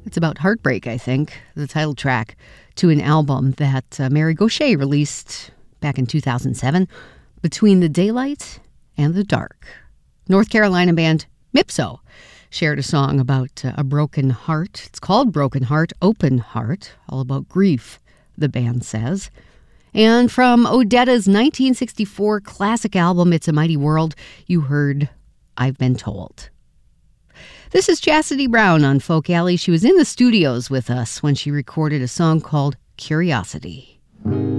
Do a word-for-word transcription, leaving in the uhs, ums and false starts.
It's about heartbreak, I think, the title track to an album that uh, Mary Gauthier released back in two thousand seven, Between the Daylight and the Dark. North Carolina band Mipso shared a song about uh, a broken heart. It's called Broken Heart, Open Heart, all about grief, the band says. And from Odetta's nineteen sixty-four classic album, It's a Mighty World, you heard I've Been Told. This is Chastity Brown on Folk Alley. She was in the studios with us when she recorded a song called Curiosity.